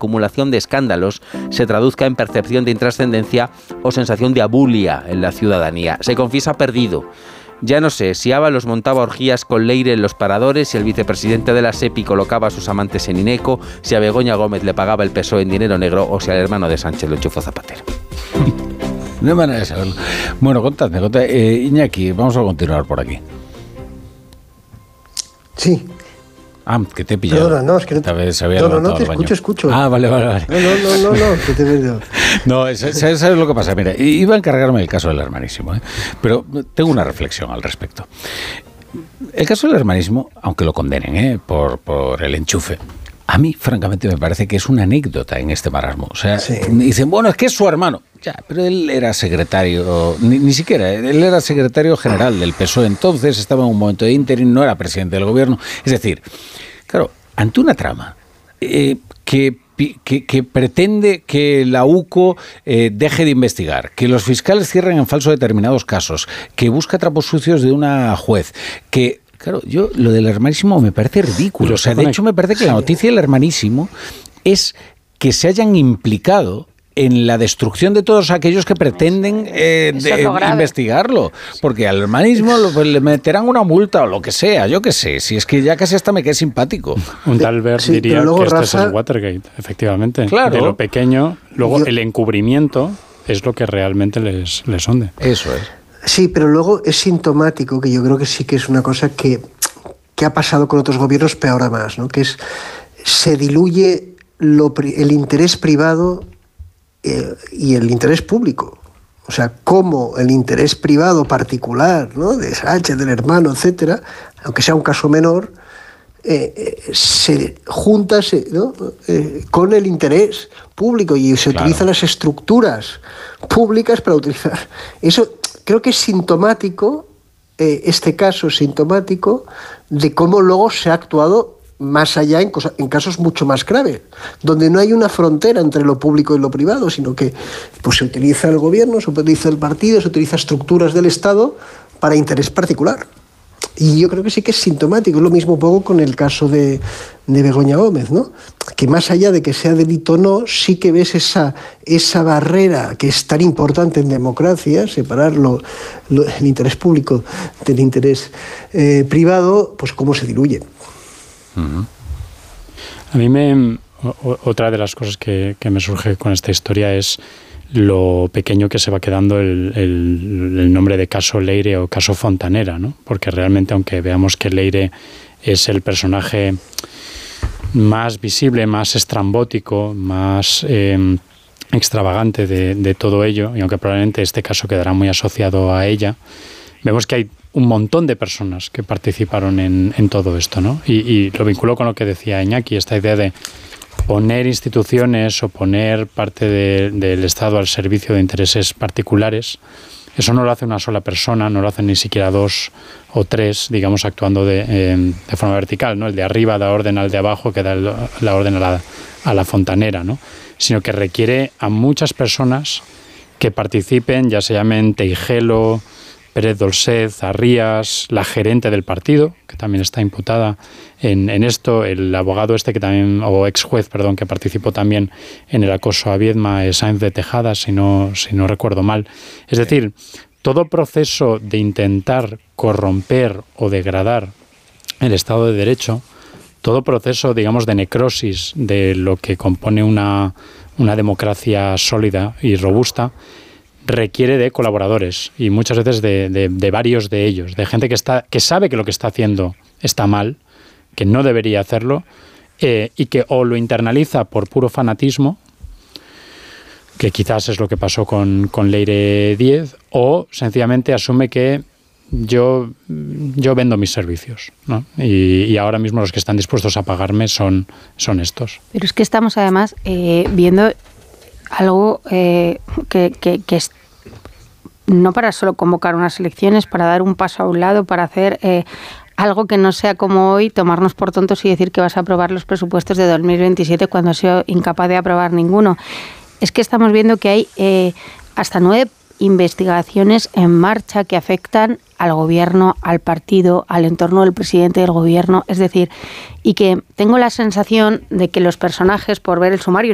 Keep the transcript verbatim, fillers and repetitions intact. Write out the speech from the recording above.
acumulación de escándalos se traduzca en percepción de intrascendencia o sensación de abulia en la ciudadanía. Se confiesa perdido. Ya no sé si Ábalos montaba orgías con Leire en los paradores, si el vicepresidente de la SEPI colocaba a sus amantes en INECO, si a Begoña Gómez le pagaba el P S O E en dinero negro o si al hermano de Sánchez lo enchufó Zapatero. No hay manera de saberlo. Bueno, contadme, contadme. Eh, Iñaki, vamos a continuar por aquí. Sí. Ah, que te he pillado. Perdona, no, es que no, te, se había no, no, no, te baño. escucho, escucho. Ah, vale, vale, vale. No, no, no, no, no, que te he perdido. No, ¿sabes, ¿sabes lo que pasa? Mira, iba a encargarme del caso del hermanísimo, ¿eh? Pero tengo una reflexión al respecto. El caso del hermanismo, aunque lo condenen, ¿eh? por, por el enchufe, a mí, francamente, me parece que es una anécdota en este marasmo. O sea, sí. Dicen, bueno, es que es su hermano. Ya, pero él era secretario, ni, ni siquiera, él era secretario general del P S O E, entonces estaba en un momento de ínterin, no era presidente del gobierno. Es decir, claro, ante una trama eh, que, que, que pretende que la U C O eh, deje de investigar, que los fiscales cierren en falso determinados casos, que busca trapos sucios de una juez, que... Claro, yo lo del hermanísimo me parece ridículo. O sea, de hecho me parece que la noticia del hermanísimo es que se hayan implicado en la destrucción de todos aquellos que pretenden eh, de, investigarlo. Porque al hermanismo lo, pues, le meterán una multa o lo que sea, yo qué sé. Si es que ya casi hasta me quedé simpático. Un tal Bert sí, diría que esto Rafa... es el Watergate, efectivamente. Claro. De lo pequeño, luego yo... el encubrimiento es lo que realmente les, les hunde. Eso es. Sí, pero luego es sintomático, que yo creo que sí que es una cosa que, que ha pasado con otros gobiernos, pero ahora más, ¿no? Que es, se diluye lo, el interés privado eh, y el interés público. O sea, cómo el interés privado particular, ¿no? De Sánchez, del hermano, etcétera, aunque sea un caso menor, eh, eh, se junta se, ¿no? eh, con el interés público y se claro. utilizan las estructuras públicas para utilizar eso. Creo que es sintomático, eh, este caso es sintomático de cómo luego se ha actuado más allá en, cosa, en casos mucho más graves, donde no hay una frontera entre lo público y lo privado, sino que pues, se utiliza el gobierno, se utiliza el partido, se utiliza estructuras del Estado para interés particular. Y yo creo que sí que es sintomático, es lo mismo un poco con el caso de, de Begoña Gómez, ¿no? Que más allá de que sea delito o no, sí que ves esa, esa barrera que es tan importante en democracia, separar lo, lo, el interés público del interés eh, privado, pues cómo se diluye. Uh-huh. A mí me... O, otra de las cosas que, que me surge con esta historia es lo pequeño que se va quedando el, el, el nombre de caso Leire o caso Fontanera, ¿no? Porque realmente, aunque veamos que Leire es el personaje más visible, más estrambótico, más eh, extravagante de, de todo ello, y aunque probablemente este caso quedará muy asociado a ella, vemos que hay un montón de personas que participaron en, en todo esto, ¿no? Y, y lo vinculó con lo que decía Iñaki, esta idea de poner instituciones o poner parte de, del Estado al servicio de intereses particulares. Eso no lo hace una sola persona, no lo hacen ni siquiera dos o tres, digamos, actuando de, eh, de forma vertical, ¿no? El de arriba da orden al de abajo, que da el, la orden a la, a la fontanera, ¿no? Sino que requiere a muchas personas que participen, ya se llamen Teijelo, Pérez Dolcet, Arrías, la gerente del partido, que también está imputada en, en esto, el abogado este que también, o ex juez, perdón, que participó también en el acoso a Viedma, Sáenz de Tejada, si no, si no recuerdo mal. Es decir, todo proceso de intentar corromper o degradar el Estado de Derecho, todo proceso, digamos, de necrosis de lo que compone una, una democracia sólida y robusta, requiere de colaboradores y muchas veces de, de, de varios de ellos, de gente que está que sabe que lo que está haciendo está mal, que no debería hacerlo eh, y que o lo internaliza por puro fanatismo, que quizás es lo que pasó con, con Leire Díez, o sencillamente asume que yo, yo vendo mis servicios, ¿no? Y, y ahora mismo los que están dispuestos a pagarme son, son estos. Pero es que estamos además eh, viendo algo eh, que, que, que es no para solo convocar unas elecciones, para dar un paso a un lado, para hacer eh, algo que no sea como hoy, tomarnos por tontos y decir que vas a aprobar los presupuestos de dos mil veintisiete cuando has sido incapaz de aprobar ninguno. Es que estamos viendo que hay eh, hasta nueve investigaciones en marcha que afectan al gobierno, al partido, al entorno del presidente del gobierno, es decir, y que tengo la sensación de que los personajes, por ver el sumario,